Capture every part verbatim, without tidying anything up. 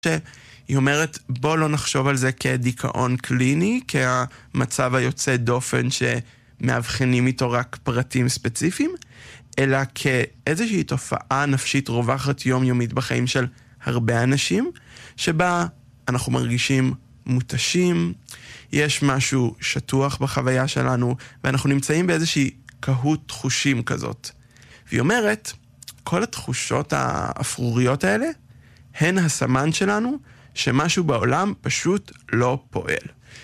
שהיא אומרת, בוא לא נחשוב על זה כדיכאון קליני, כהמצב היוצא דופן שמאבחנים איתו רק פרטים ספציפיים, אלא כאיזושהי תופעה נפשית רווחת יומיומית בחיים של הרבה אנשים, שבה אנחנו מרגישים מותשים, יש משהו שטוח בחוויה שלנו, ואנחנו נמצאים באיזושהי קהות תחושים כזאת. והיא אומרת, כל התחושות האפרוריות האלה, הן הסמן שלנו, שמשהו בעולם פשוט לא פועל.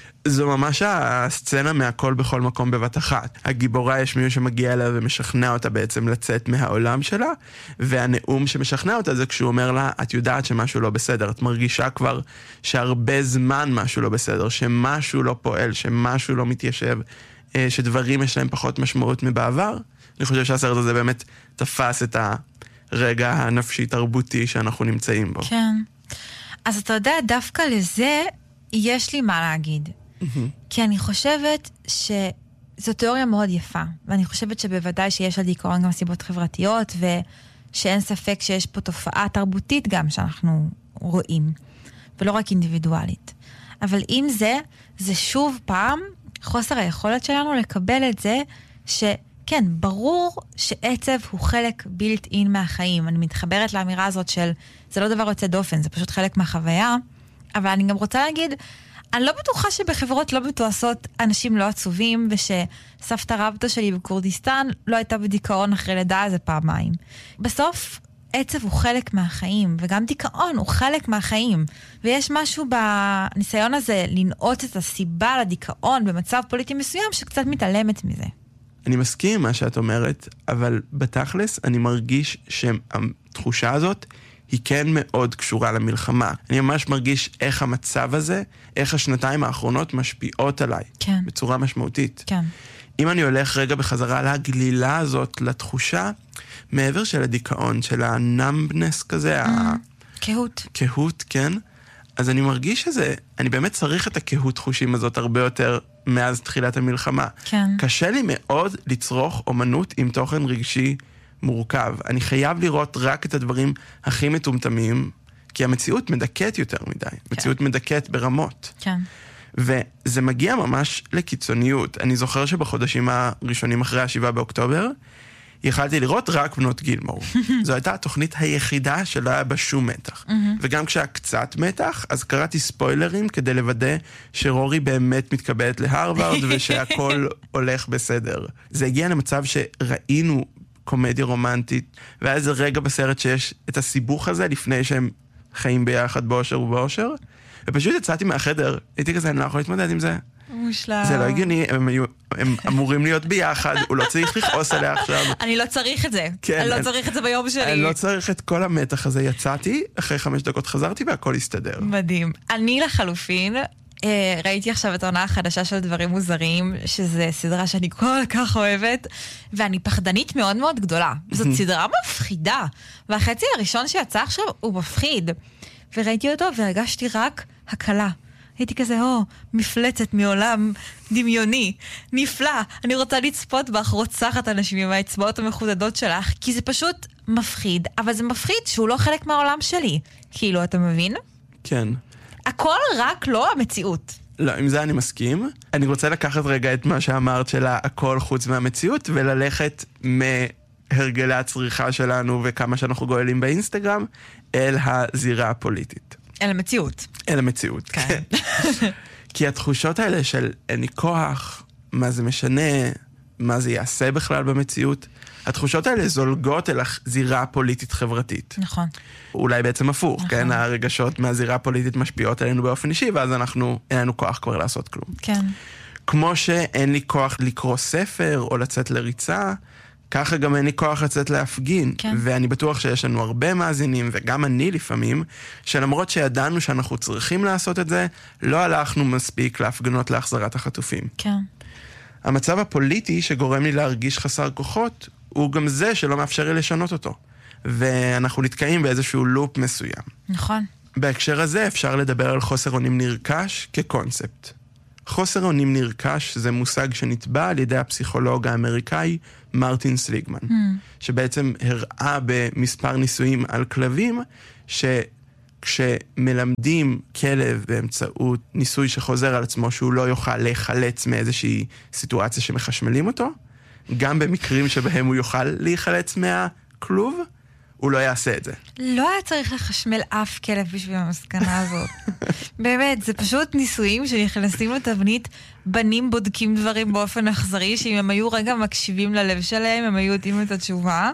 זו ממש הסצנה מהכל בכל מקום בבת אחת. הגיבורה יש מישהו שמגיע אליה ומשכנע אותה בעצם לצאת מהעולם שלה, והנאום שמשכנע אותה זה כשהוא אומר לה, את יודעת שמשהו לא בסדר, את מרגישה כבר שהרבה זמן משהו לא בסדר, שמשהו לא פועל, שמשהו לא מתיישב, שדברים יש להם פחות משמעות מבעבר. אני חושב שהסרט הזה באמת תפס את הרגע הנפשי תרבותי שאנחנו נמצאים בו. כן. אז אתה יודע, דווקא לזה יש לי מה להגיד. כי אני חושבת שזו תיאוריה מאוד יפה, ואני חושבת שבוודאי שיש לדיכאון גם סיבות חברתיות, ושאין ספק שיש פה תופעה תרבותית גם שאנחנו רואים, ולא רק אינדיבידואלית. אבל עם זה, זה שוב פעם חוסר היכולת שלנו לקבל את זה שכן, ברור שעצב הוא חלק בילט אין מהחיים. אני מתחברת לאמירה הזאת של זה לא דבר יוצא דופן, זה פשוט חלק מהחוויה, אבל אני גם רוצה להגיד, אני לא בטוחה שבחברות לא מתועשות אנשים לא עצובים, ושסבתא רבתא שלי בקורדיסטן לא הייתה בדיכאון אחרי לידה איזה פעמיים. בסוף, עצב הוא חלק מהחיים, וגם דיכאון הוא חלק מהחיים. ויש משהו בניסיון הזה לנעות את הסיבה לדיכאון במצב פוליטי מסוים שקצת מתעלמת מזה. אני מסכים עם מה שאת אומרת, אבל בתכלס אני מרגיש שהתחושה הזאת היא כן מאוד קשורה למלחמה. אני ממש מרגיש איך המצב הזה, איך השנתיים האחרונות משפיעות עליי. כן. בצורה משמעותית. כן. אם אני הולך רגע בחזרה לגלילה הזאת, לתחושה, מעבר של הדיכאון, של הנמבנס כזה, Mm, קהות. הקהות, כן? אז אני מרגיש שזה, אני באמת צריך את הקהות חושים הזאת הרבה יותר מאז תחילת המלחמה. כן. קשה לי מאוד לצרוך אומנות עם תוכן רגשי מורכב. אני חייב לראות רק את הדברים הכי מטומטמים, כי המציאות מדכאת יותר מדי. כן. מציאות מדכאת ברמות. כן. וזה מגיע ממש לקיצוניות. אני זוכר שבחודשים הראשונים אחרי השבעה באוקטובר, יכלתי לראות רק בנות גילמור. זו הייתה התוכנית היחידה שלא היה בה שום מתח. וגם כשהיה קצת מתח, אז קראתי ספוילרים כדי לוודא שרורי באמת מתקבלת להרווארד, ושהכל הולך בסדר. זה הגיע למצב שראינו קומדיה רומנטית, והיה איזה רגע בסרט שיש את הסיבוך הזה, לפני שהם חיים ביחד באושר ובאושר, ופשוט יצאתי מהחדר, הייתי כזה, אני לא יכול להתמודד עם זה. מושלם. זה לא הגיוני, הם, היו, הם אמורים להיות ביחד, הוא לא צריך לכעוס עליה עכשיו. אני לא צריך את זה. כן, אני לא אני, צריך את זה ביום שלי. אני לא צריך את כל המתח הזה. יצאתי, אחרי חמש דקות חזרתי והכל הסתדר. מדהים. אני לחלופין, אה, ראיתי עכשיו את העונה החדשה של דברים מוזרים, שזה סדרה שאני כל כך אוהבת, ואני פחדנית מאוד מאוד גדולה. זאת סדרה מפחידה. והחצי הראשון שיצא עכשיו הוא מפחיד. וראיתי אותו והרגשתי רק הקלה. הייתי כזה, או, מפלצת מעולם דמיוני, נפלא, אני רוצה לצפות בך, רוצחת אנשים עם האצבעות המחודדות שלך, כי זה פשוט מפחיד, אבל זה מפחיד שהוא לא חלק מהעולם שלי. כאילו, אתה מבין? כן. הכל רק לא המציאות. לא, עם זה אני מסכים. אני רוצה לקחת רגע את מה שאמרת של הכל חוץ מהמציאות, וללכת מהרגלי הצריכה שלנו וכמה שאנחנו גואלים באינסטגרם, אל הזירה הפוליטית. אל המציאות. אל המציאות, כן. כי התחושות האלה של אין לי כוח, מה זה משנה, מה זה יעשה בכלל במציאות, התחושות האלה זולגות אל הזירה הפוליטית חברתית. נכון. אולי בעצם הפוך, נכון. כן? הרגשות מהזירה הפוליטית משפיעות עלינו באופן אישי, ואז אנחנו, אין לנו כוח כבר לעשות כלום. כן. כמו שאין לי כוח לקרוא ספר או לצאת לריצה, ככה גם אין לי כוח לצאת להפגין. כן. ואני בטוח שיש לנו הרבה מאזינים, וגם אני לפעמים, שלמרות שידענו שאנחנו צריכים לעשות את זה, לא הלכנו מספיק להפגנות להחזרת החטופים. כן. המצב הפוליטי שגורם לי להרגיש חסר כוחות, הוא גם זה שלא מאפשר לי לשנות אותו. ואנחנו נתקעים באיזשהו לופ מסוים. נכון. בהקשר הזה אפשר לדבר על חוסר אונים נרכש כקונספט. חוסר אונים נרכש זה מושג שנטבע על ידי הפסיכולוג האמריקאי מרטין סליגמן, mm. שבעצם הראה במספר ניסויים על כלבים, כשמלמדים כלב באמצעות ניסוי שחוזר על עצמו שהוא לא יוכל להיחלץ מאיזושהי סיטואציה שמחשמלים אותו, גם במקרים שבהם הוא יוכל להיחלץ מהכלוב, הוא לא יעשה את זה. לא היה צריך לחשמל אף כלב בשביל המסקנה הזאת. באמת, זה פשוט ניסויים שנכנסים לתבנית, בנים בודקים דברים באופן אכזרי, שאם הם היו רגע מקשיבים ללב שלהם, הם היו יודעים את התשובה.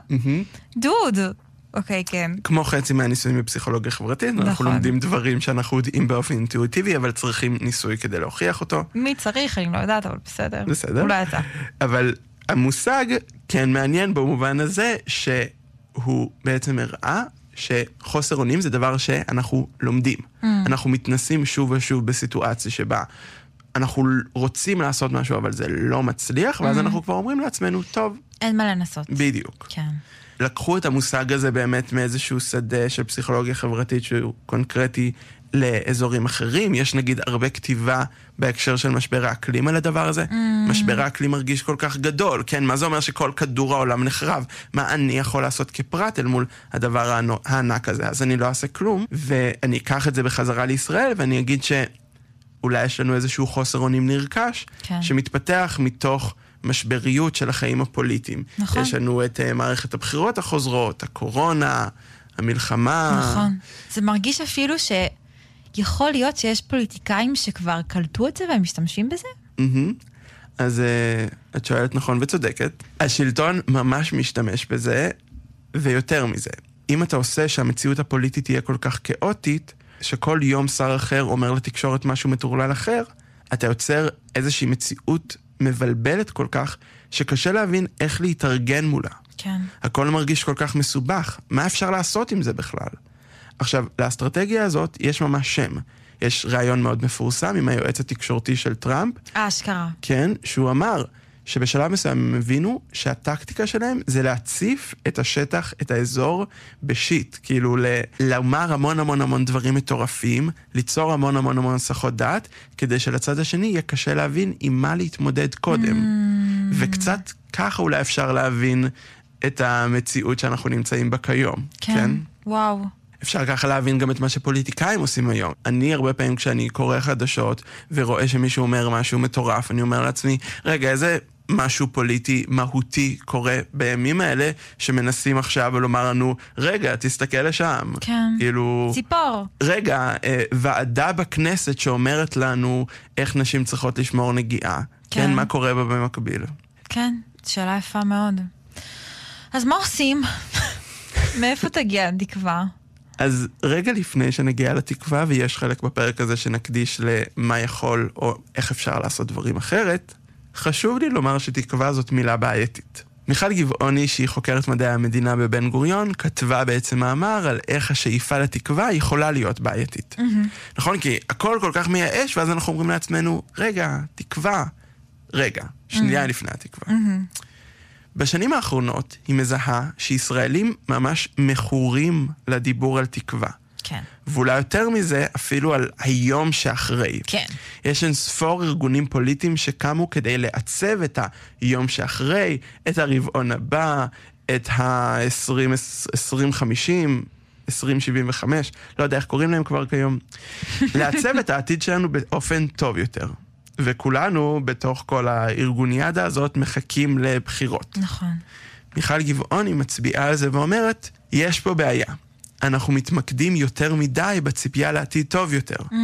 דוד! אוקיי, כן. כמו חצי מהניסויים בפסיכולוגיה חברתית, אנחנו לומדים דברים שאנחנו יודעים באופן אינטואיטיבי, אבל צריכים ניסוי כדי להוכיח אותו. מי צריך? אני לא יודעת, אבל בסדר. בסדר. אולי אתה. אבל המושג כן מעניין במובן הזה ש... הוא בעצם הראה שחוסר אונים זה דבר שאנחנו לומדים. Mm. אנחנו מתנסים שוב ושוב בסיטואציה שבה אנחנו רוצים לעשות משהו, אבל זה לא מצליח, ואז mm. אנחנו כבר אומרים לעצמנו, טוב. אין מה לנסות. בדיוק. כן. לקחו את המושג הזה באמת מאיזשהו שדה של פסיכולוגיה חברתית שהוא קונקרטי לאזורים אחרים. יש נגיד הרבה כתיבה בהקשר של משבר האקלים על הדבר הזה. Mm. משבר האקלים מרגיש כל כך גדול, כן? מה זה אומר שכל כדור העולם נחרב? מה אני יכול לעשות כפרט אל מול הדבר הענק הזה? אז אני לא אעשה כלום, ואני אקח את זה בחזרה לישראל, ואני אגיד שאולי יש לנו איזשהו חוסר אונים נרכש, כן. שמתפתח מתוך משבריות של החיים הפוליטיים. נכון. יש לנו את uh, מערכת הבחירות החוזרות, הקורונה, המלחמה. נכון. זה מרגיש אפילו ש... יכול להיות שיש פוליטיקאים שכבר קלטו את זה והם משתמשים בזה? Mm-hmm. אז uh, את שואלת נכון וצודקת. השלטון ממש משתמש בזה, ויותר מזה. אם אתה עושה שהמציאות הפוליטית תהיה כל כך כאוטית, שכל יום שר אחר אומר לתקשורת משהו מטורלל אחר, אתה יוצר איזושהי מציאות מבלבלת כל כך, שקשה להבין איך להתארגן מולה. כן. הכל מרגיש כל כך מסובך. מה אפשר לעשות עם זה בכלל? עכשיו, לאסטרטגיה הזאת יש ממש שם. יש רעיון מאוד מפורסם עם היועץ התקשורתי של טראמפ. אשכרה. כן, שהוא אמר שבשלב מסוים הם הבינו שהטקטיקה שלהם זה להציף את השטח, את האזור בשיט. כאילו, לומר המון המון המון דברים מטורפים, ליצור המון המון המון סחות דעת, כדי שלצד השני יהיה קשה להבין עם מה להתמודד קודם. Mm. וקצת ככה אולי אפשר להבין את המציאות שאנחנו נמצאים בה כיום. כן, כן? וואו. אפשר ככה להבין גם את מה שפוליטיקאים עושים היום. אני הרבה פעמים כשאני קורא חדשות ורואה שמישהו אומר משהו מטורף, אני אומר לעצמי, רגע, איזה משהו פוליטי מהותי קורה בימים האלה שמנסים עכשיו לומר לנו, רגע, תסתכל לשם. כן. כאילו... ציפור. רגע, אה, ועדה בכנסת שאומרת לנו איך נשים צריכות לשמור נגיעה. כן. כן, מה קורה בה במקביל. כן, שאלה יפה מאוד. אז מה עושים? מאיפה תגיע התקווה? אז רגע לפני שנגיע לתקווה, ויש חלק בפרק הזה שנקדיש למה יכול או איך אפשר לעשות דברים אחרת, חשוב לי לומר שתקווה זאת מילה בעייתית. מיכל גבעוני, שהיא חוקרת מדעי המדינה בבן גוריון, כתבה בעצם מאמר על איך השאיפה לתקווה יכולה להיות בעייתית. Mm-hmm. נכון? כי הכל כל כך מייאש, ואז אנחנו אומרים לעצמנו, רגע, תקווה. רגע, שנייה mm-hmm. לפני התקווה. Mm-hmm. בשנים האחרונות היא מזהה שישראלים ממש מכורים לדיבור על תקווה. כן. ואולי יותר מזה, אפילו על היום שאחרי. כן. יש אין ספור ארגונים פוליטיים שקמו כדי לעצב את היום שאחרי, את הרבעון הבא, את ה-עשרים חמישים, עשרים שבעים וחמש, לא יודע איך קוראים להם כבר כיום. לעצב את העתיד שלנו באופן טוב יותר. וכולנו בתוך כל הארגוניאדה הזאת מחכים לבחירות. נכון. מיכל גבעוני מצביעה על זה ואומרת, יש פה בעיה. אנחנו מתמקדים יותר מדי בציפייה לעתיד טוב יותר. Mm.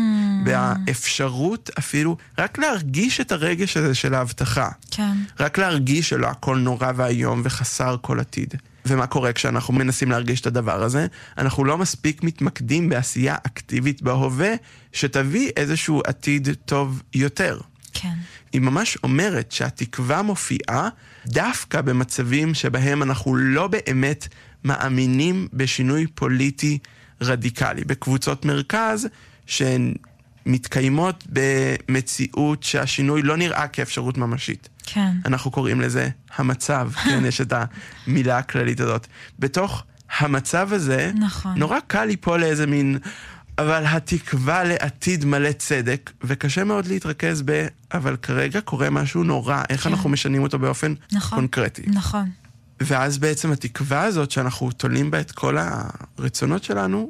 באפשרות אפילו רק להרגיש את הרגש הזה של ההבטחה. כן. רק להרגיש שלא הכל נורא והיום וחסר כל עתיד. ומה קורה כשאנחנו מנסים להרגיש את הדבר הזה? אנחנו לא מספיק מתמקדים בעשייה אקטיבית בהווה, שתביא איזשהו עתיד טוב יותר. כן. היא ממש אומרת שהתקווה מופיעה דווקא במצבים שבהם אנחנו לא באמת מאמינים בשינוי פוליטי רדיקלי. בקבוצות מרכז שהן מתקיימות במציאות שהשינוי לא נראה כאפשרות ממשית. כן. אנחנו קוראים לזה המצב, כן, יש את המילה הכללית הזאת. בתוך המצב הזה, נכון. נורא קל ליפול לאיזה מין, אבל התקווה לעתיד מלא צדק, וקשה מאוד להתרכז ב, אבל כרגע קורה משהו נורא, איך כן. אנחנו משנים אותו באופן נכון. קונקרטי. נכון. ואז בעצם התקווה הזאת, שאנחנו תולים בה את כל הרצונות שלנו,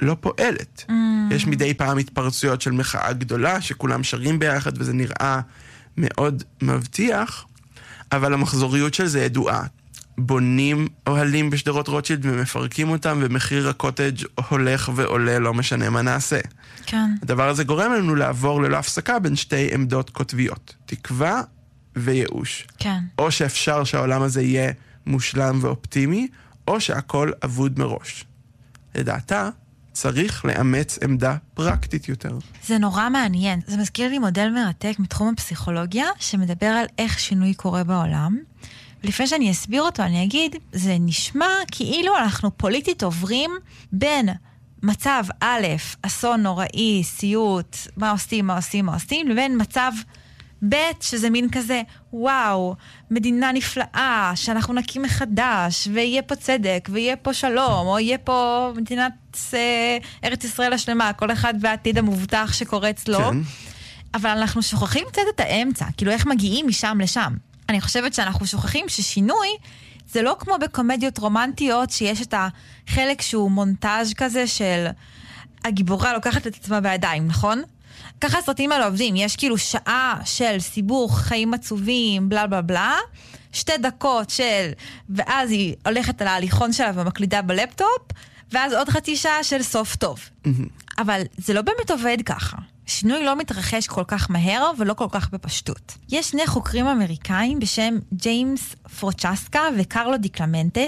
לא פועלת. Mm. יש מדי פעם התפרצויות של מחאה גדולה, שכולם שרים ביחד, וזה נראה מאוד מבטיח, אבל המחזוריות של זה ידועה. בונים אוהלים בשדרות רוטשילד ומפרקים אותם, ומחיר הקוטג' הולך ועולה, לא משנה מה נעשה. כן. הדבר הזה גורם לנו לעבור ללא הפסקה בין שתי עמדות כותביות, תקווה וייאוש. כן. או שאפשר שהעולם הזה יהיה מושלם ואופטימי, או שהכל אבוד מראש. לדעתה, צריך לאמץ עמדה פרקטית יותר. זה נורא מעניין. זה מזכיר לי מודל מרתק מתחום הפסיכולוגיה, שמדבר על איך שינוי קורה בעולם. ולפני שאני אסביר אותו, אני אגיד, זה נשמע כאילו אנחנו פוליטית עוברים בין מצב א', אסון נוראי, סיוט, מה עושים, מה עושים, מה עושים, לבין מצב ב', שזה מין כזה, וואו, מדינה נפלאה, שאנחנו נקים מחדש, ויהיה פה צדק, ויהיה פה שלום, או יהיה פה מדינת אה, ארץ ישראל השלמה, כל אחד והעתיד המובטח שקורץ לו. כן. אבל אנחנו שוכחים קצת את האמצע, כאילו איך מגיעים משם לשם. אני חושבת שאנחנו שוכחים ששינוי, זה לא כמו בקומדיות רומנטיות, שיש את החלק שהוא מונטאז' כזה של הגיבורה לוקחת את עצמה בידיים, נכון? ככה הסרטים האלה עובדים, יש כאילו שעה של סיבוך, חיים עצובים, בלה בלה בלה, שתי דקות של, ואז היא הולכת על ההליכון שלה ומקלידה בלפטופ, ואז עוד חצי שעה של סוף טוב. אבל זה לא באמת עובד ככה. שינוי לא מתרחש כל כך מהר ולא כל כך בפשטות. יש שני חוקרים אמריקאים בשם ג'יימס פרוצ'סקה וקרלו דיקלמנטה,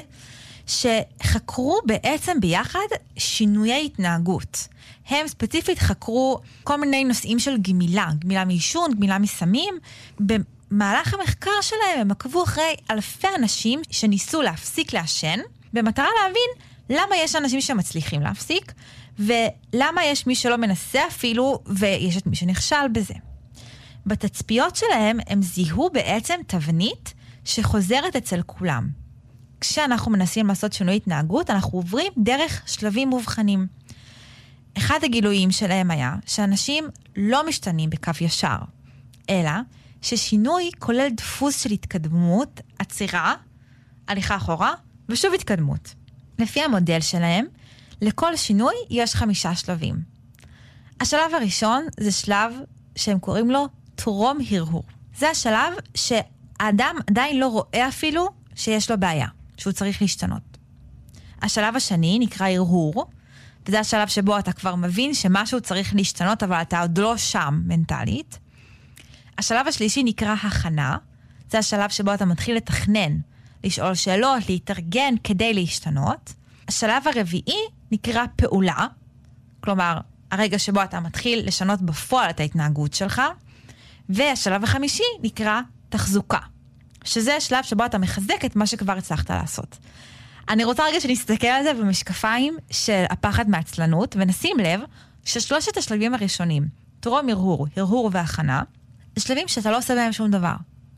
שחקרו בעצם ביחד שינויי התנהגות. הם ספציפית חקרו כל מיני נושאים של גמילה, גמילה מאישון, גמילה מסמים. במהלך המחקר שלהם הם עקבו אחרי אלפי אנשים שניסו להפסיק לעשן, במטרה להבין למה יש אנשים שמצליחים להפסיק, ולמה יש מי שלא מנסה אפילו, ויש את מי שנכשל בזה. בתצפיות שלהם הם זיהו בעצם תבנית שחוזרת אצל כולם. כשאנחנו מנסים לעשות שינוי התנהגות, אנחנו עוברים דרך שלבים מובחנים. אחד הגילויים שלהם היה שאנשים לא משתנים בקו ישר, אלא ששינוי כולל דפוס של התקדמות, עצירה, הליכה אחורה, ושוב התקדמות. לפי המודל שלהם, לכל שינוי יש חמישה שלבים. השלב הראשון זה שלב שהם קוראים לו טרום הרהור. זה השלב שהאדם עדיין לא רואה אפילו שיש לו בעיה, שהוא צריך להשתנות. השלב השני נקרא הרהור, וזה השלב שבו אתה כבר מבין שמשהו צריך להשתנות, אבל אתה עוד לא שם מנטלית. השלב השלישי נקרא הכנה, זה השלב שבו אתה מתחיל לתכנן, לשאול שאלות, להתארגן כדי להשתנות. השלב הרביעי נקרא פעולה, כלומר, הרגע שבו אתה מתחיל לשנות בפועל את ההתנהגות שלך, והשלב החמישי נקרא תחזוקה, שזה השלב שבו אתה מחזק את מה שכבר הצלחת לעשות. אני רוצה רגע שנסתכל על זה במשקפיים של הפחד מעצלנות, ונשים לב ששלושת השלבים הראשונים, טרום הרהור, הרהור והכנה, זה שלבים שאתה לא עושה בהם שום דבר.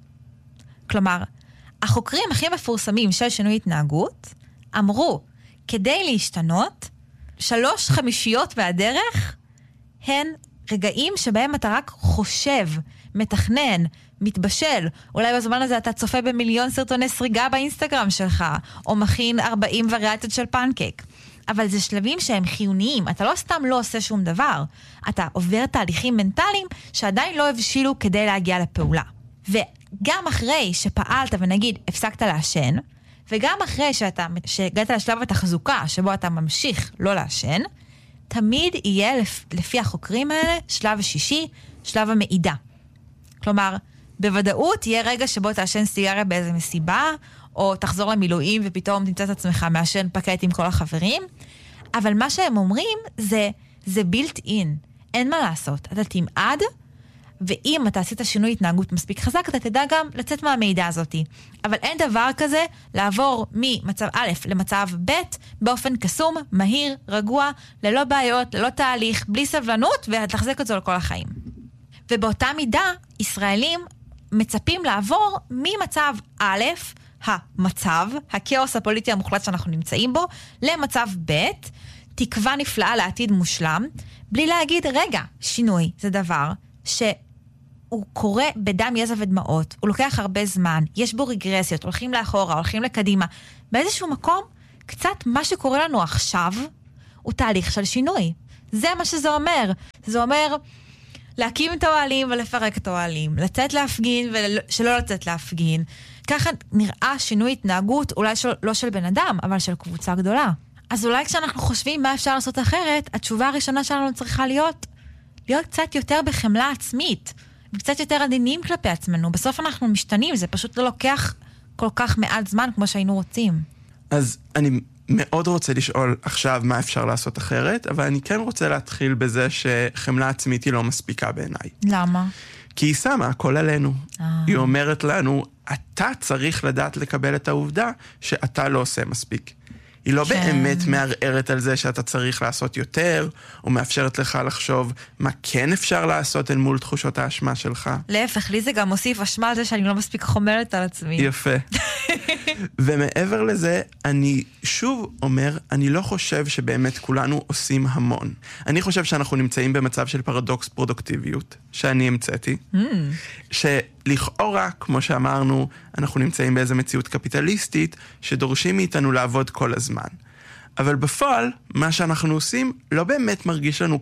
כלומר, החוקרים הכי מפורסמים של שינוי התנהגות, אמרו, כדי להשתנות, שלוש חמישיות מהדרך, הן רגעים שבהם אתה רק חושב, מתכנן, מתבשל. אולי בזמן הזה אתה צופה במיליון סרטוני סריגה באינסטגרם שלך, או מכין ארבעים וריאציות של פנקק. אבל זה שלבים שהם חיוניים. אתה לא סתם לא עושה שום דבר. אתה עובר תהליכים מנטליים שעדיין לא הבשילו כדי להגיע לפעולה. וגם אחרי שפעלת ונגיד הפסקת לעשן, וגם אחרי שאתה, שהגעת לשלב התחזוקה, שבו אתה ממשיך לא לעשן, תמיד יהיה לפי החוקרים האלה שלב השישי, שלב המעידה. כלומר, בוודאות יהיה רגע שבו תעשן סיגריה באיזה מסיבה, או תחזור למילואים ופתאום תמצא את עצמך מעשן פקט עם כל החברים. אבל מה שהם אומרים זה, זה built in. אין מה לעשות. אתה תמעד, ואם אתה עשית שינוי התנהגות מספיק חזק, אתה תדע גם לצאת מהמידע הזאת. אבל אין דבר כזה לעבור ממצב א' למצב ב' באופן קסום, מהיר, רגוע, ללא בעיות, ללא תהליך, בלי סבלנות, ולתחזק את זה לכל החיים. ובאותה מידה, ישראלים מצפים לעבור ממצב א', המצב, הכאוס הפוליטי המוחלט שאנחנו נמצאים בו, למצב ב', תקווה נפלאה לעתיד מושלם, בלי להגיד, רגע, שינוי זה דבר שהוא קורה בדם, יזע ודמעות, הוא לוקח הרבה זמן, יש בו רגרסיות, הולכים לאחורה, הולכים לקדימה. באיזשהו מקום, קצת מה שקורה לנו עכשיו, הוא תהליך של שינוי. זה מה שזה אומר. זה אומר להקים את האוהלים ולפרק את האוהלים, לצאת להפגין ושלא לצאת להפגין. ככה נראה שינוי התנהגות, אולי של, לא של בן אדם, אבל של קבוצה גדולה. אז אולי כשאנחנו חושבים מה אפשר לעשות אחרת, התשובה הראשונה שלנו צריכה להיות, להיות קצת יותר בחמלה עצמית, וקצת יותר עדינים כלפי עצמנו. בסוף אנחנו משתנים, זה פשוט לא לוקח כל כך מעט זמן כמו שהיינו רוצים. אז אני מאוד רוצה לשאול עכשיו מה אפשר לעשות אחרת, אבל אני כן רוצה להתחיל בזה שחמלה עצמית היא לא מספיקה בעיניי. למה? כי היא שמה הכל עלינו. אה. היא אומרת לנו, אתה צריך לדעת לקבל את העובדה שאתה לא עושה מספיק. היא לא כן. באמת מערערת על זה שאתה צריך לעשות יותר, או מאפשרת לך לחשוב מה כן אפשר לעשות אל מול תחושות האשמה שלך. להפך, לי זה גם מוסיף אשמה על זה שאני לא מספיק חומלת על עצמי. יפה. ומעבר לזה, אני שוב אומר, אני לא חושב שבאמת כולנו עושים המון. אני חושב שאנחנו נמצאים במצב של פרדוקס פרודוקטיביות, שאני המצאתי, mm. שלכאורה, כמו שאמרנו, אנחנו נמצאים באיזו מציאות קפיטליסטית, שדורשים מאיתנו לעבוד כל הזמן. אבל בפועל, מה שאנחנו עושים לא באמת מרגיש לנו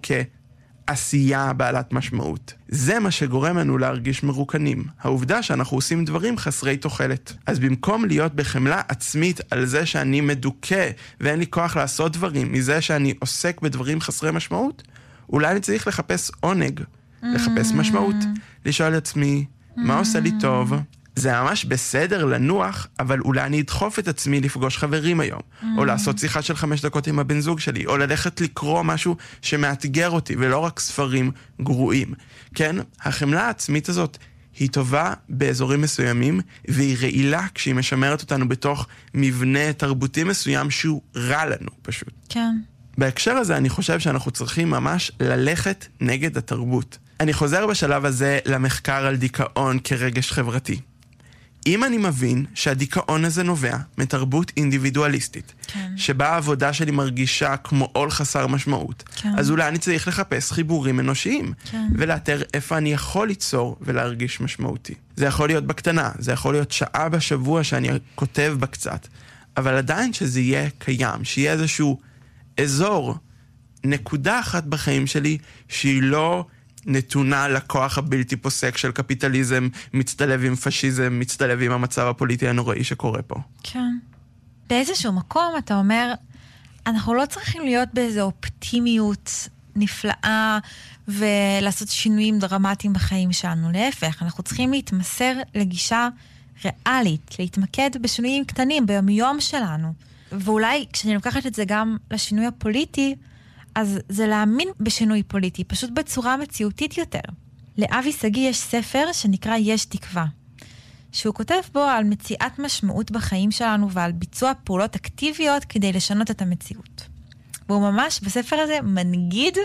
כעשייה בעלת משמעות. זה מה שגורם לנו להרגיש מרוקנים. העובדה שאנחנו עושים דברים חסרי תוחלת. אז במקום להיות בחמלה עצמית על זה שאני מדוכא ואין לי כוח לעשות דברים, מזה שאני עוסק בדברים חסרי משמעות, אולי אני צריך לחפש עונג, לחפש משמעות, לשאול את עצמי, מה עושה לי טוב? זה ממש בסדר לנוח, אבל אולי אני אדחוף את עצמי לפגוש חברים היום, mm. או לעשות שיחה של חמש דקות עם הבן זוג שלי, או ללכת לקרוא משהו שמאתגר אותי, ולא רק ספרים גרועים. כן, החמלה העצמית הזאת היא טובה באזורים מסוימים, והיא רעילה כשהיא משמרת אותנו בתוך מבנה תרבותי מסוים שהוא רע לנו פשוט. כן. בהקשר הזה אני חושב שאנחנו צריכים ממש ללכת נגד התרבות. אני חוזר בשלב הזה למחקר על דיכאון כרגש חברתי. אם אני מבין שהדיכאון הזה נובע מתרבות אינדיבידואליסטית, כן. שבה העבודה שלי מרגישה כמו עול חסר משמעות, כן. אז אולי אני צריך לחפש חיבורים אנושיים, כן. ולאתר איפה אני יכול ליצור ולהרגיש משמעותי. זה יכול להיות בקטנה, זה יכול להיות שעה בשבוע שאני כותב בה קצת, אבל עדיין שזה יהיה קיים, שיהיה איזשהו אזור, נקודה אחת בחיים שלי שהיא לא נתונה לכוח הבלתי פוסק של קפיטליזם, מצטלב עם פשיזם, מצטלב עם המצב הפוליטי הנוראי שקורה פה. כן. באיזשהו מקום אתה אומר, אנחנו לא צריכים להיות באיזו אופטימיות נפלאה ולעשות שינויים דרמטיים בחיים שלנו. להפך, אנחנו צריכים להתמסר לגישה ריאלית, להתמקד בשינויים קטנים ביום-יום שלנו. ואולי כשאני לוקחת את זה גם לשינוי הפוליטי, אז זה להאמין בשינוי פוליטי, פשוט בצורה מציאותית יותר. לאבי סגי יש ספר שנקרא יש תקווה, שהוא כותב בו על מציאת משמעות בחיים שלנו ועל ביצוע פעולות אקטיביות כדי לשנות את המציאות. והוא ממש בספר הזה מנגיד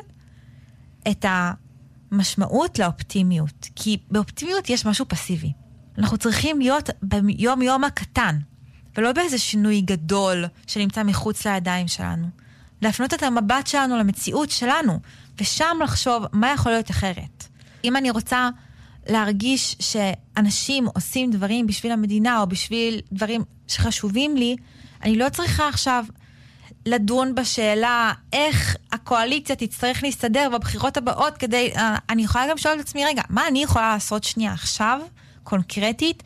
את המשמעות לאופטימיות, כי באופטימיות יש משהו פסיבי. אנחנו צריכים להיות ביום יום הקטן, ולא באיזה שינוי גדול שנמצא מחוץ לידיים שלנו. להפנות את המבט שלנו למציאות שלנו, ושם לחשוב מה יכול להיות אחרת. אם אני רוצה להרגיש שאנשים עושים דברים בשביל המדינה, או בשביל דברים שחשובים לי, אני לא צריכה עכשיו לדון בשאלה איך הקואליציה תצטרך להסתדר בבחירות הבאות, כדי, אני יכולה גם לשאול את עצמי, רגע, מה אני יכולה לעשות שנייה עכשיו, קונקרטית,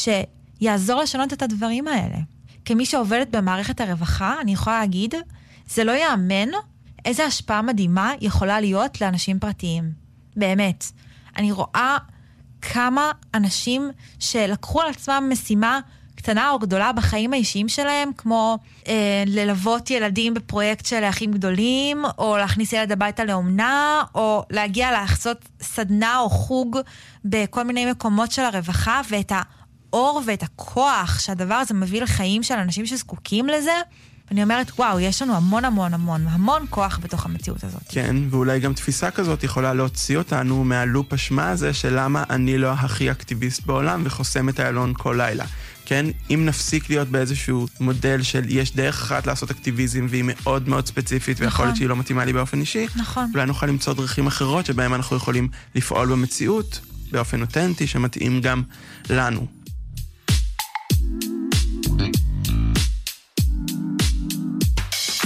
שיעזור לשנות את הדברים האלה? כמי שעובדת במערכת הרווחה, אני יכולה להגיד, זה לא יאמן איזו השפעה מדהימה יכולה להיות לאנשים פרטיים. באמת. אני רואה כמה אנשים שלקחו על עצמם משימה קטנה או גדולה בחיים האישיים שלהם, כמו אה, ללוות ילדים בפרויקט של אחים גדולים, או להכניס ילד הביתה לאומנה, או להגיע לעשות סדנה או חוג בכל מיני מקומות של הרווחה, ואת האור ואת הכוח שהדבר הזה מביא לחיים של אנשים שזקוקים לזה, אני אומרת, וואו, יש לנו המון המון המון, המון כוח בתוך המציאות הזאת. כן, ואולי גם תפיסה כזאת יכולה להוציא אותנו מהלופ השמה הזה של למה אני לא הכי אקטיביסט בעולם וחוסם את האלון כל לילה. כן, אם נפסיק להיות באיזשהו מודל של יש דרך אחת לעשות אקטיביזם והיא מאוד מאוד ספציפית, נכון. ויכול להיות שהיא לא מתאימה לי באופן אישי, נכון. אולי נוכל למצוא דרכים אחרות שבהם אנחנו יכולים לפעול במציאות באופן אותנטי שמתאים גם לנו.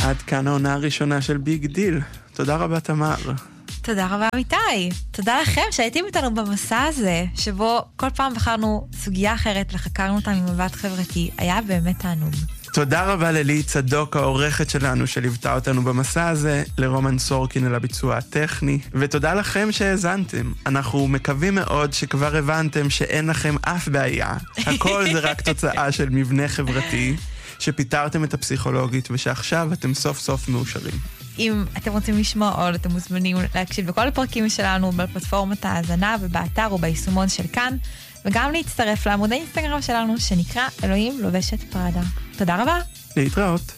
עד כאן העונה הראשונה של ביג דיל. תודה רבה, תמר. תודה רבה, אמיתי. תודה לכם שהייתם איתנו במסע הזה, שבו כל פעם בחרנו סוגיה אחרת וחקרנו אותה ממבט חברתי. היה באמת תענוג. תודה רבה ללי צדוק, העורכת שלנו, שליוותה אותנו במסע הזה, לרומן סורקין על הביצוע הטכני, ותודה לכם שהאזנתם. אנחנו מקווים מאוד שכבר הבנתם שאין לכם אף בעיה. הכל זה רק תוצאה של מבנה חברתי, שפיתרתם את הפסיכולוגית, ושעכשיו אתם סוף סוף מאושרים. אם אתם רוצים לשמוע עוד, אתם מוזמנים להקשיב בכל הפרקים שלנו, בפלטפורמת ההאזנה ובאתר וביישומון של כאן, וגם להצטרף לעמוד האינסטגרם שלנו, שנקרא אלוהים לובשת פרדה. תודה רבה. להתראות.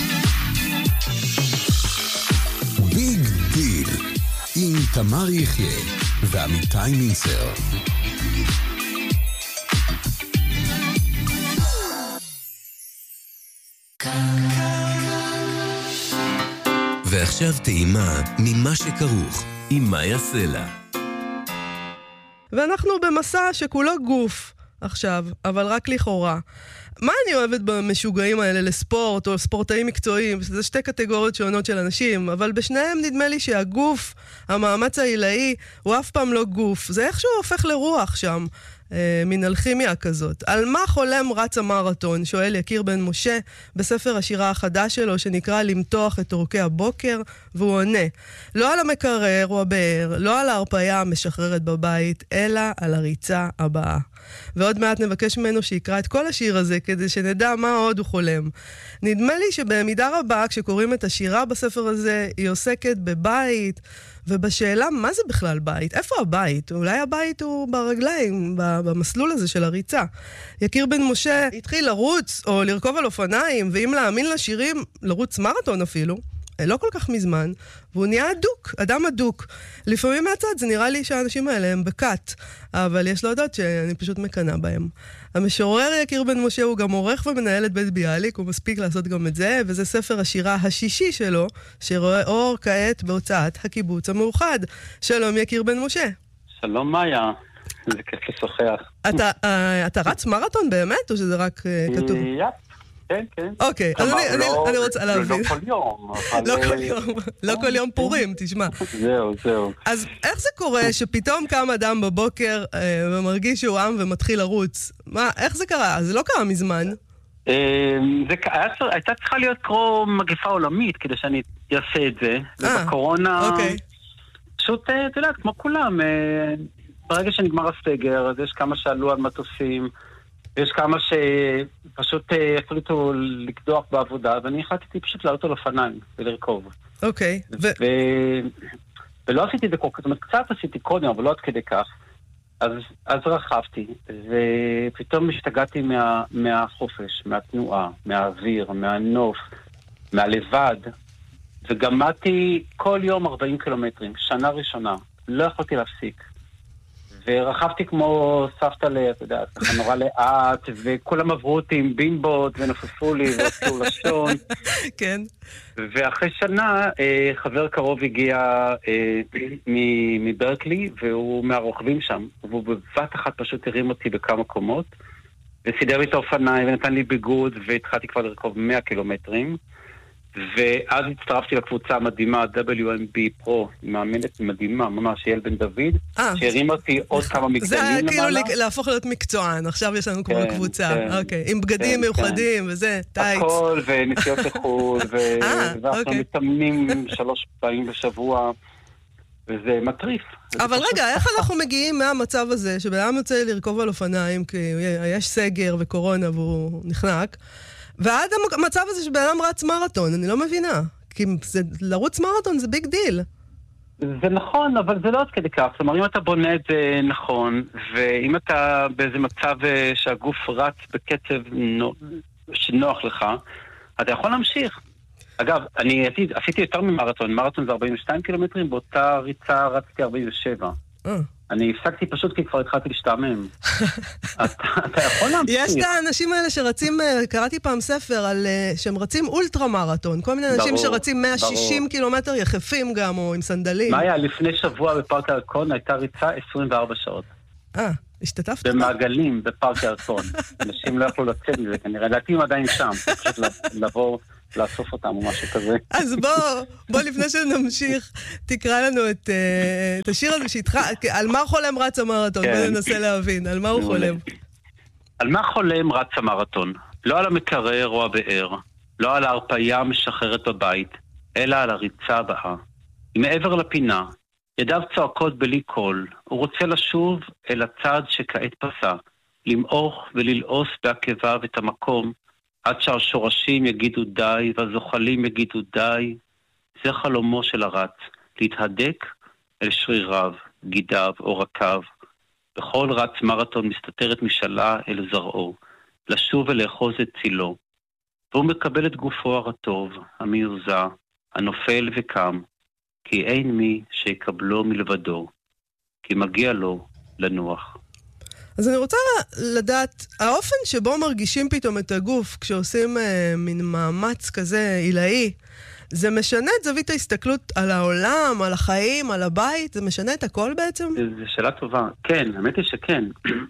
ביג דיל עם תמר יחיה ועמיתי מינסר. ועכשיו טעימה ממה שכרוך עם מאיה סלע. ואנחנו במסע שכולו גוף עכשיו, אבל רק לכאורה. מה אני אוהבת במשוגעים האלה לספורט או ספורטאים מקצועיים? זה שתי קטגוריות שונות של אנשים, אבל בשניהם נדמה לי שהגוף, המאמץ העילאי, הוא אף פעם לא גוף. זה איכשהו הופך לרוח שם, אה, מן אלכימיה כזאת. על מה חולם רץ המרתון? שואל יקיר בן משה בספר השירה החדש שלו, שנקרא למתוח את אורכי הבוקר, והוא עונה. לא על המקרר או הבאר, לא על ההרפאיה המשחררת בבית, אלא על הריצה הבאה. ועוד מעט נבקש ממנו שיקרא את כל השיר הזה, כדי שנדע מה עוד הוא חולם. נדמה לי שבמידה רבה, כשקוראים את השירה בספר הזה, היא עוסקת בבית, ובשאלה מה זה בכלל בית? איפה הבית? אולי הבית הוא ברגליים, במסלול הזה של הריצה. יקיר בן משה התחיל לרוץ, או לרכוב על אופניים, ואם להאמין לשירים, לרוץ מרתון אפילו, לא כל כך מזמן, והוא נהיה אדוק, אדם אדוק. לפעמים מהצד זה נראה לי שהאנשים האלה הם בקט, אבל יש להודות שאני פשוט מקנה בהם. המשורר יקיר בן משה הוא גם עורך ומנהל את בית ביאליק, הוא מספיק לעשות גם את זה, וזה ספר השירה השישי שלו, שרואה אור כעת בהוצאת הקיבוץ המאוחד. שלום יקיר בן משה. שלום מאיה, זה כיף לשוחח. אתה, אתה רץ מרתון באמת, או שזה רק כתוב? יפ. כן, כן. אוקיי, אז אני רוצה להבין. לא כל יום. לא כל יום, לא כל יום פורים, תשמע. זהו, זהו. אז איך זה קורה שפתאום קם אדם בבוקר ומרגיש שהוא עם ומתחיל לרוץ? מה, איך זה קרה? זה לא קרה מזמן. הייתה צריכה להיות כמו מגפה עולמית כדי שאני אעשה את זה. ובקורונה, פשוט, אתה יודע, כמו כולם, ברגע שנגמר הסגר, אז יש כמה שעלו על מטוסים, יש כמה שפשוט החליטו לקדוח בעבודה, ואני החלטתי פשוט לעלות על אופניים ולרכוב. אוקיי. ולא עשיתי את זה כל כך, זאת אומרת, קצת עשיתי קודם, אבל לא עד כדי כך. אז רכבתי, ופתאום השתגעתי מהחופש, מהתנועה, מהאוויר, מהנוף, מהלבד, וגמדתי כל יום ארבעים קילומטרים, שנה ראשונה. לא יכולתי להפסיק. ורחבתי כמו סבתא לי, אתה יודע, ככה נורא לאט, וכולם עברו אותי עם בימבות, ונפפו לי, ועשו לשון. כן. ואחרי שנה, חבר קרוב הגיע מברקלי, והוא מהרוכבים שם, והוא בבת אחת פשוט הרים אותי בכמה קומות, וסידר לי את האופניים, ונתן לי ביגוד, והתחלתי כבר לרכוב מאה קילומטרים, ואז הצטרפתי לקבוצה המדהימה, דאבליו אם בי Pro, מאמנת מדהימה, ממש, יעל בן דוד, שהרים אותי עוד כמה מגדלים למעלה. זה כאילו להפוך להיות מקצוען, עכשיו יש לנו כבר קבוצה, אוקיי, עם בגדים מיוחדים וזה, טייץ. הכל, ונסיעות לחול, ואנחנו מתאמנים שלוש פעמים בשבוע, וזה מטריף. אבל רגע, איך אנחנו מגיעים מהמצב הזה, שבאדם יוצא לרכוב על אופניים, כי יש סגר וקורונה והוא נחנק, ועד המצב הזה שבאדם רץ מרתון, אני לא מבינה. כי זה, לרוץ מרתון זה ביג דיל. זה נכון, אבל זה לא עד כדי כך. זאת אומרת, אם אתה בונה את זה נכון, ואם אתה באיזה מצב שהגוף רץ בקצב שנוח לך, אתה יכול להמשיך. אגב, אני עשיתי, עשיתי יותר ממרתון. מרתון זה ארבעים ושתיים קילומטרים, באותה ריצה רצתי ארבעים ושבע. אה. אני הפסקתי פשוט כי כבר התחלתי להשתעמם. אתה יכול להמשיך. יש את האנשים האלה שרצים, קראתי פעם ספר על שהם רצים אולטרה מרתון. כל מיני אנשים שרצים מאה ושישים קילומטר יחפים גם, או עם סנדלים. מה היה? לפני שבוע בפארק הירקון הייתה ריצה עשרים וארבע שעות. אה, השתתפת? במעגלים בפארק הירקון. אנשים לא יכלו לצאת מזה, כנראה. לדעתי הם עדיין שם. פשוט לבוא לאסוף אותם או משהו כזה. אז בוא, בוא לפני שנמשיך, תקרא לנו את, uh, את השיר הזה שאיתך, על מה חולם רץ המרתון? כן. בוא ננסה להבין, על מה הוא חולם? על מה חולם רץ המרתון? לא על המקרר או הבאר, לא על ההרפאיה המשחררת בבית, אלא על הריצה הבאה. היא מעבר לפינה, ידיו צועקות בלי קול, הוא רוצה לשוב אל הצד שכעת פסע, למעוך וללעוס בעקביו את המקום, עד שהשורשים יגידו די והזוחלים יגידו די. זה חלומו של הרץ, להתהדק אל שריריו, גידיו, עורקיו. בכל רץ מרתון מסתתרת משאלה אל זרעו, לשוב ולאחוז את צילו. והוא מקבל את גופו הרטוב, המיוזע, הנופל וקם, כי אין מי שיקבלו מלבדו, כי מגיע לו לנוח. אז אני רוצה לדעת, האופן שבו מרגישים פתאום את הגוף כשעושים אה, מין מאמץ כזה עילאי, זה משנה את זווית ההסתכלות על העולם, על החיים, על הבית? זה משנה את הכל בעצם? זו שאלה טובה. כן, האמת היא שכן.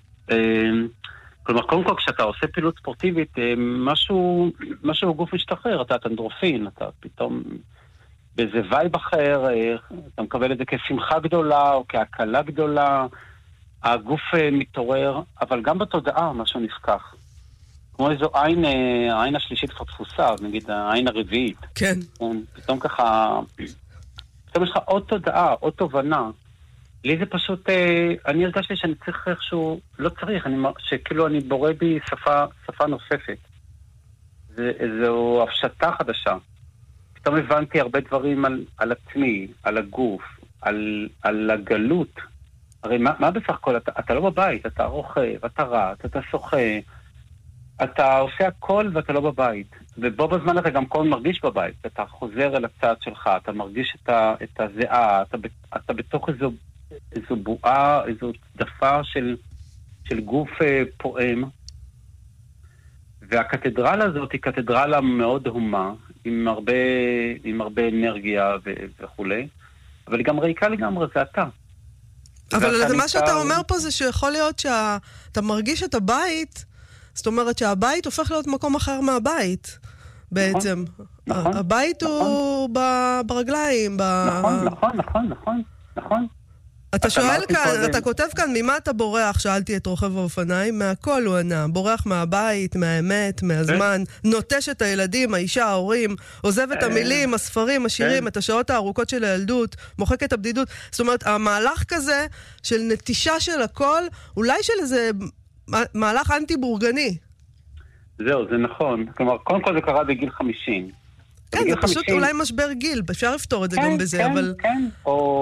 כלומר, קודם כל, כשאתה עושה פעילות ספורטיבית, משהו, משהו גוף משתחרר, אתה אנדורפין, אתה פתאום באיזה וייב אחר, אתה מקבל את זה כשמחה גדולה או כהקלה גדולה, הגוף מתעורר, אבל גם בתודעה משהו נפקח. כמו איזו עין, העין השלישית כבר תפוסה, נגיד העין הרביעית. כן. פתאום ככה, פתאום יש לך עוד תודעה, עוד תובנה. לי זה פשוט, אני הרגשתי שאני צריך איכשהו, לא צריך, אני, שכאילו אני בורא בי שפה, שפה נוספת. זה, זו הפשטה חדשה. פתאום הבנתי הרבה דברים על, על עצמי, על הגוף, על, על הגלות. הרי מה, מה בסך הכל? אתה, אתה לא בבית, אתה רוכב, אתה רץ, אתה שוחה, אתה עושה הכל ואתה לא בבית. ובו בזמן אתה גם כל מרגיש בבית. אתה חוזר אל הצד שלך, אתה מרגיש את, ה, את הזיעה, אתה, אתה בתוך איזו, איזו בועה, איזו דפה של, של גוף אה, פועם. והקתדרלה הזאת היא קתדרלה מאוד הומה, עם הרבה, עם הרבה אנרגיה ו, וכולי. אבל היא גם ריקה לגמרי, זה אתה. אבל מה שאתה אומר פה זה שיכול להיות שאתה מרגיש את הבית, זאת אומרת שהבית הופך להיות מקום אחר מהבית, בעצם. הבית הוא ברגליים. נכון, נכון, נכון, נכון, נכון. אתה שואל כאן, אתה כותב כאן, ממה אתה בורח? שאלתי את רוכב האופניים, מהכל הוא ענה. בורח מהבית, מהאמת, מהזמן, נוטש את הילדים, האישה, ההורים, עוזב את המילים, הספרים, השירים, את השעות הארוכות של הילדות, מוחק את הבדידות. זאת אומרת, המהלך כזה של נטישה של הכל, אולי של איזה מהלך אנטי-בורגני. זהו, זה נכון. כלומר, קודם כל זה קרה בגיל חמישים. כן, זה פשוט אולי משבר גיל, אפשר לפתור את זה גם בזה, אבל... כן, כן,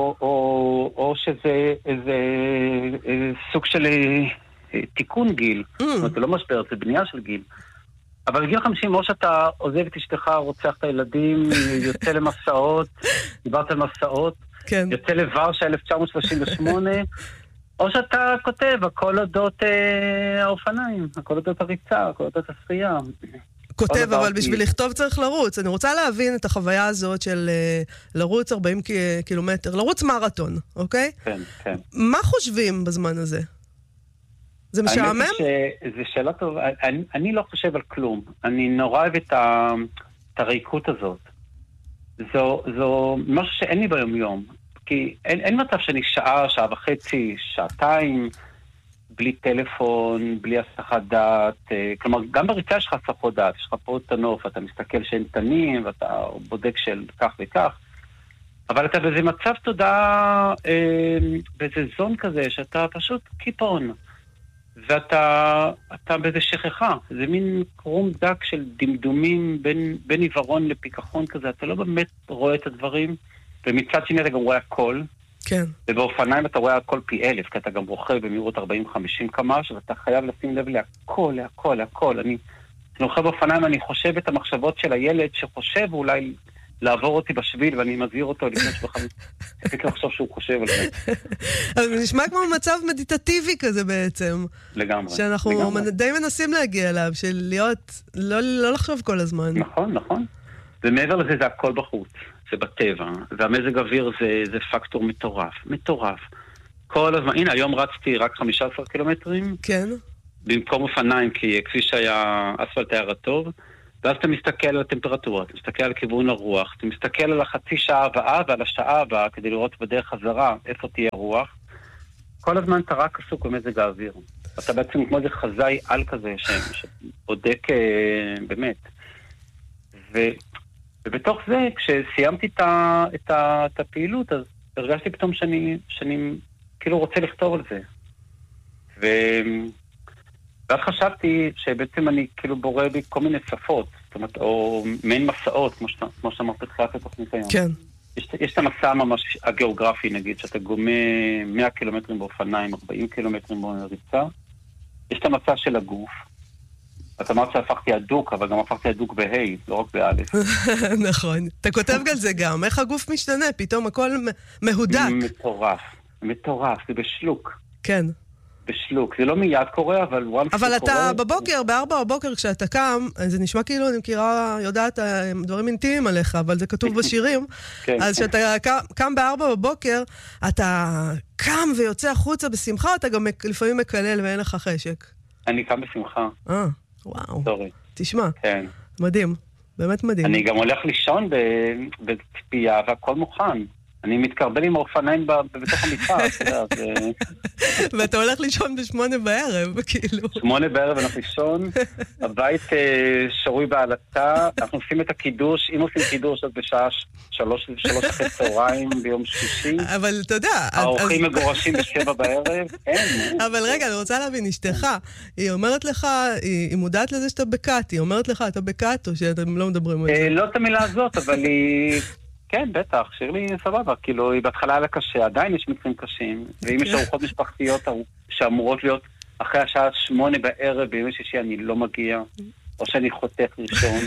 או שזה איזה סוג של תיקון גיל. זאת אומרת, זה לא משבר, זה בנייה של גיל. אבל בגיל חמישים, או שאתה עוזב את אשתך, רוצח את הילדים, יוצא למסעות, דיברת על מסעות, יוצא לוורשה אלף תשע מאות שלושים ושמונה, או שאתה כותב, הכל אודות האופניים, הכל אודות הריצה, הכל אודות השחייה. כותב, אבל בשביל לכתוב צריך לרוץ. אני רוצה להבין את החוויה הזאת של לרוץ ארבעים קילומטר, לרוץ מרתון, אוקיי? כן, כן. מה חושבים בזמן הזה? זה משעמם? זה שאלה טובה. אני, אני לא חושב על כלום. אני נורא אוהב את, ה, את הריקות הזאת. זו, זו משהו שאין לי ביום יום. כי אין, אין מצב שאני שעה, שעה וחצי, שעתיים, בלי טלפון, בלי הסחת דעת. כלומר, גם בריצה יש לך הסחות דעת, יש לך פה את הנוף, אתה מסתכל שאין תנים, ואתה בודק של כך וכך. אבל אתה באיזה מצב תודעה, אה, באיזה זון כזה, שאתה פשוט קיפון. ואתה אתה באיזה שכחה. זה מין קרום דק של דמדומים בין, בין עיוורון לפיקחון כזה. אתה לא באמת רואה את הדברים, ומצד שני אתה גם רואה הכל. כן. ובאופניים אתה רואה הכל פי אלף, כי אתה גם רוכב במהירות ארבעים חמישים קמ"ש, ואתה חייב לשים לב להכל, להכל, להכל. אני רוכב באופניים, אני חושב את המחשבות של הילד שחושב אולי לעבור אותי בשביל, ואני מזהיר אותו לפני שבכלל תפסיק לחשוב שהוא חושב על זה. אבל זה נשמע כמו מצב מדיטטיבי כזה בעצם. לגמרי. שאנחנו לגמרי. די מנסים להגיע אליו, של להיות, לא, לא לחשוב כל הזמן. נכון, נכון. ומעבר לזה זה הכל בחוץ. זה בטבע, והמזג אוויר זה, זה פקטור מטורף, מטורף. כל הזמן, הנה, היום רצתי רק חמישה עשר קילומטרים. כן. במקום אופניים, כי כפי שהיה אספלט היה רטוב, ואז אתה מסתכל על הטמפרטורה, אתה מסתכל על כיוון הרוח, אתה מסתכל על החצי שעה הבאה ועל השעה הבאה, כדי לראות בדרך חזרה איפה תהיה הרוח. כל הזמן אתה רק עסוק במזג האוויר. אתה בעצם כמו איזה חזאי על כזה, שבודק באמת. ו... ובתוך זה, כשסיימתי את, ה... את, ה... את הפעילות, אז הרגשתי פתאום שאני, שאני כאילו רוצה לכתוב על זה. ו... ואז חשבתי שבעצם אני כאילו בורא בי כל מיני שפות, זאת אומרת, או מעין מסעות, כמו, ש... כמו שאמרת בתחילת התוכנית היום. כן. יש, יש את המסע ממש הגיאוגרפי, נגיד, שאתה גומה מאה קילומטרים באופניים, ארבעים קילומטרים בריצה. יש את המסע של הגוף. את אמרת שהפכתי הדוק, אבל גם הפכתי הדוק בהי, לא רק באלף. נכון. אתה כותב על זה גם, איך הגוף משתנה, פתאום הכל מהודק. מטורף, מטורף, זה בשלוק. כן. בשלוק. זה לא מיד קורה, אבל once אבל אתה קורה... בבוקר, בארבע בבוקר, כשאתה קם, זה נשמע כאילו אני מכירה, יודעת, דברים אינטימיים עליך, אבל זה כתוב בשירים. כן. אז כשאתה קם בארבע בבוקר, אתה קם ויוצא החוצה בשמחה, אתה גם לפעמים מקלל ואין לך חשק. אני קם בשמחה. אה, וואו. סורי. תשמע. כן. מדהים. באמת מדהים. אני גם הולך לישון בצפייה והכל מוכן. אני מתקרבל עם האופניים בתוך המיטה, אתה יודע, זה... ואתה הולך לישון בשמונה בערב, כאילו. שמונה בערב אנחנו לישון, הבית שרוי בעלתה, אנחנו עושים את הקידוש, אם עושים קידוש אז בשעה שלוש, שלוש אחרי צהריים ביום שישי. אבל אתה יודע... האורחים מגורשים בשבע בערב, אין. אבל רגע, אני רוצה להבין, אשתך, היא אומרת לך, היא מודעת לזה שאתה בקאט, היא אומרת לך, אתה בקאט או שאתם לא מדברים על זה? לא את המילה הזאת, אבל היא... כן, בטח, שירלי סבבה, כאילו, היא בהתחלה היה לה קשה, עדיין יש מקרים קשים, ואם יש ארוחות משפחתיות שאמורות להיות אחרי השעה שמונה בערב, בימי שישי אני לא מגיע, או שאני חותך ראשון,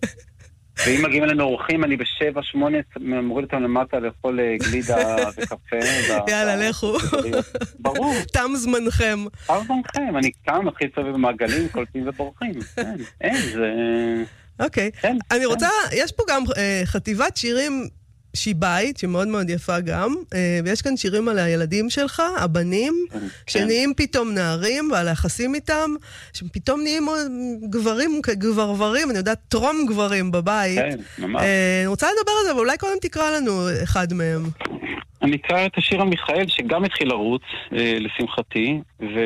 ואם מגיעים אלינו אורחים, אני בשבע, שמונה, מוריד אותם למטה לאכול גלידה וקפה. יאללה, לכו. ברור. תם זמנכם. תם זמנכם, אני קם, מתחיל סביב במעגלים, קולטים ובורחים. אין, אין, זה... אוקיי. אני רוצה, יש פה גם חטיבת שירים שהיא בית, שמאוד מאוד יפה גם, ויש כאן שירים על הילדים שלך, הבנים, שנהיים פתאום נערים, ועל היחסים איתם, שפתאום נהיים גברים, גברברים, אני יודעת, טרום גברים בבית. כן, ממש. אני רוצה לדבר על זה, אבל אולי קודם תקרא לנו אחד מהם. אני אקרא את השיר על מיכאל, שגם התחיל לרוץ, לשמחתי,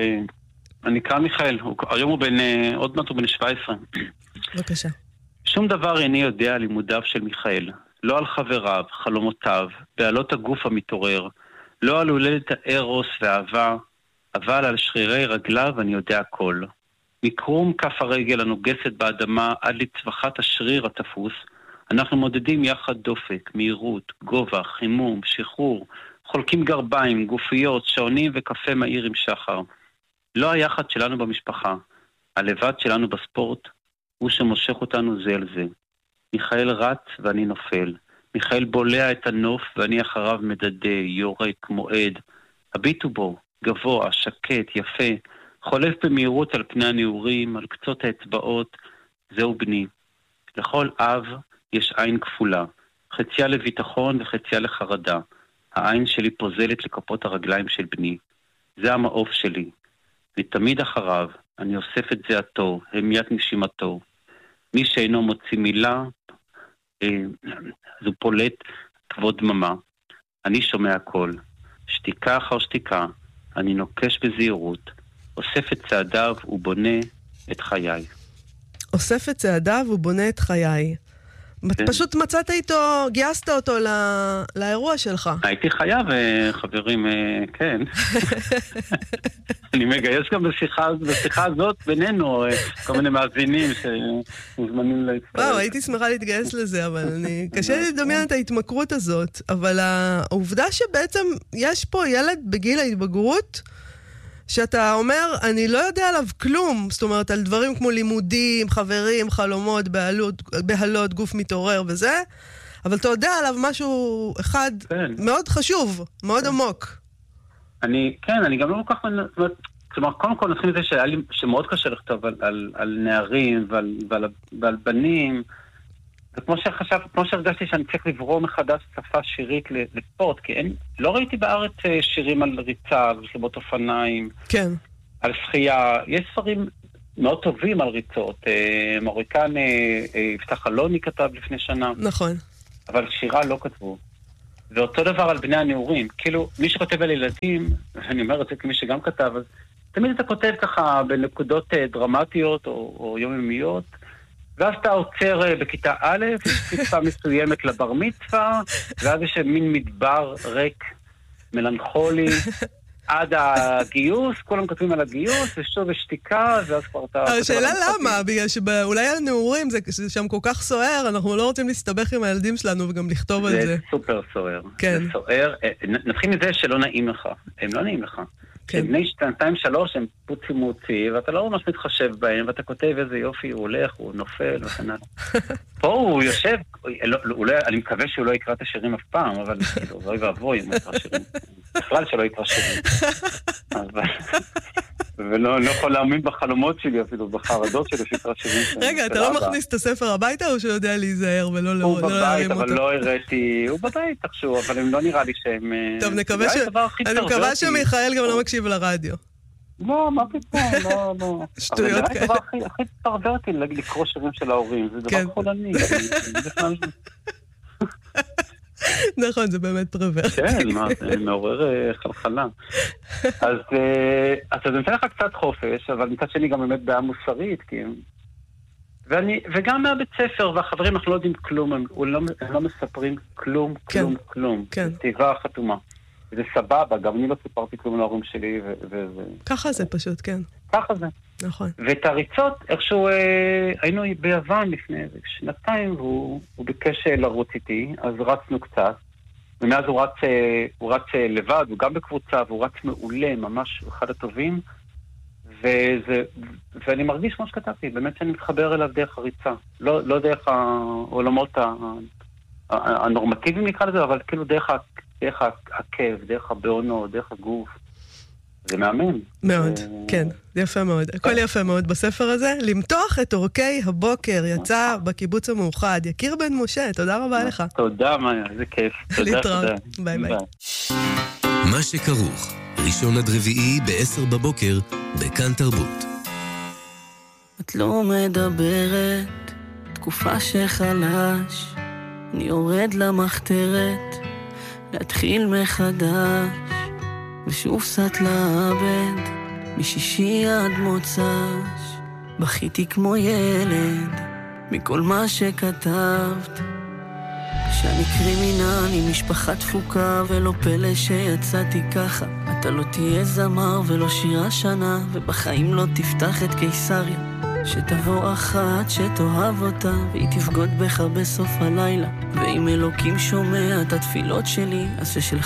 ואני אקרא מיכאל, היום הוא בן, עוד מעט הוא בן שבע עשרה. בבקשה. שום דבר איני יודע על לימודיו של מיכאל. לא על חבריו, חלומותיו, בעלות הגוף המתעורר, לא על הולדת הארוס והאהבה, אבל על שרירי רגליו אני יודע הכל. מקרום כף הרגל הנוגסת באדמה עד לצווחת השריר התפוס, אנחנו מודדים יחד דופק, מהירות, גובה, חימום, שחרור, חולקים גרביים, גופיות, שעונים וקפה מהיר עם שחר. לא היחד שלנו במשפחה, הלבד שלנו בספורט, הוא שמושך אותנו זה על זה. מיכאל רץ ואני נופל. מיכאל בולע את הנוף ואני אחריו מדדה, יורק, מועד. הביטו בו, גבוה, שקט, יפה, חולף במהירות על פני הנעורים, על קצות האצבעות. זהו בני. לכל אב יש עין כפולה, חציה לביטחון וחציה לחרדה. העין שלי פוזלת לכפות הרגליים של בני. זה המעוף שלי. ותמיד אחריו אני אוסף את זעתו, המיית נשימתו. מי שאינו מוציא מילה, אה, זו פולט כבוד דממה. אני שומע הכל. שתיקה אחר שתיקה, אני נוקש בזהירות, אוסף את צעדיו ובונה את חיי. אוסף את צעדיו ובונה את חיי. כן. פשוט מצאת איתו, גייסת אותו לא, לאירוע שלך. הייתי חייב, חברים, כן. אני מגייס גם בשיחה, בשיחה הזאת בינינו, כל מיני מאזינים שמוזמנים להצטרף. וואו, הייתי שמחה להתגייס לזה, אבל אני... קשה לי לדמיין את ההתמכרות הזאת, אבל העובדה שבעצם יש פה ילד בגיל ההתבגרות, שאתה אומר, אני לא יודע עליו כלום, זאת אומרת, על דברים כמו לימודים, חברים, חלומות, בהלות, בהלות, גוף מתעורר וזה, אבל אתה יודע עליו משהו אחד כן. מאוד חשוב, מאוד כן. עמוק. אני, כן, אני גם לא כל כך... כלומר, קודם כל נתחיל מזה שהיה לי, שמאוד קשה לכתוב על, על, על נערים ועל, ועל, ועל בנים, וכמו שחשב, כמו שהרגשתי שאני צריך לברוא מחדש שפה שירית לספורט, כי אין, לא ראיתי בארץ שירים על ריצה, רכיבות אופניים, כן. על שחייה. יש ספרים מאוד טובים על ריצות. מוריקן יפתח אלוני כתב לפני שנה. נכון. אבל שירה לא כתבו. ואותו דבר על בני הנעורים. כאילו, מי שכותב על ילדים, ואני אומר את זה כמי שגם כתב, אז תמיד אתה כותב ככה בנקודות דרמטיות או, או יומיומיות, ואז אתה עוצר בכיתה א', תקופה מסוימת לבר מצווה, ואז יש מין מדבר ריק, מלנכולי, עד הגיוס, כולם כותבים על הגיוס, ושוב השתיקה, ואז כבר אתה... השאלה למה? בגלל שאולי הנעורים זה שם כל כך סוער, אנחנו לא רוצים להסתבך עם הילדים שלנו וגם לכתוב על זה. זה סופר סוער. כן. זה סוער. נתחיל מזה שלא נעים לך. הם לא נעים לך. כן. בני שנתיים שלוש הם פוצי מוצי, ואתה לא ממש מתחשב בהם, ואתה כותב איזה יופי, הוא הולך, הוא נופל, וכן הלאה. פה הוא יושב, אני מקווה שהוא לא יקרא את השירים אף פעם, אבל אוי ואבוי, אם יקרא שירים. בכלל שלא יקרא שירים. ולא יכול להאמין בחלומות שלי, אפילו בחרדות שלי שיקרא שירים. רגע, אתה לא מכניס את הספר הביתה, או שהוא יודע להיזהר ולא להרים אותו? הוא בבית, אבל לא הראיתי, הוא בבית תחשוב, אבל הם לא נראה לי שהם... טוב, אני מקווה שמיכאל גם לא מקשיב לרדיו. לא, מה פתאום, לא, לא. שטויות כאלה. אבל זה הכי פרברתי לקרוא שירים של ההורים, זה דבר חולני. נכון, זה באמת פרוורטי. כן, זה מעורר חלחלה. אז זה נותן לך קצת חופש, אבל מצד שני גם באמת בעיה מוסרית, וגם מהבית ספר, והחברים אנחנו לא יודעים כלום, הם לא מספרים כלום, כלום, כלום. כתיבה חתומה. זה סבבה, גם אני לא סיפרתי כלום להורים שלי, וזה... ככה זה פשוט, כן. ככה זה. נכון. ואת הריצות, איכשהו היינו ביוון לפני שנתיים, והוא ביקש לרוץ איתי, אז רצנו קצת, ומאז הוא רץ, הוא רץ לבד, הוא גם בקבוצה, והוא רץ מעולה, ממש אחד הטובים, וזה, ואני מרגיש כמו שכתבתי, באמת שאני מתחבר אליו דרך הריצה, לא, לא דרך העולמות הנורמטיביים נקרא לזה, אבל כאילו דרך, דרך הכאב, דרך הבעונו, דרך הגוף. זה מאמן. מאוד, כן, יפה מאוד. הכל יפה מאוד בספר הזה. למתוח את אורכי הבוקר, יצא בקיבוץ המאוחד. יקיר בן משה, תודה רבה לך. תודה, מאיה, איזה כיף. להתראות, ביי ביי. מה שכרוך, ראשון עד רביעי ב-עשר בבוקר, בכאן תרבות. את לא מדברת, תקופה שחלש, אני יורד למחתרת, להתחיל מחדש. ושוב סת לאבד, משישי עד מוצש, בכיתי כמו ילד, מכל מה שכתבת. שאני קרימינל עם משפחה דפוקה, ולא פלא שיצאתי ככה. אתה לא תהיה זמר ולא שירה שנה, ובחיים לא תפתח את קיסריה. שתבוא אחת שתאהב אותה, והיא תבגוד בך בסוף הלילה. ואם אלוקים שומע את התפילות שלי, אז ששלך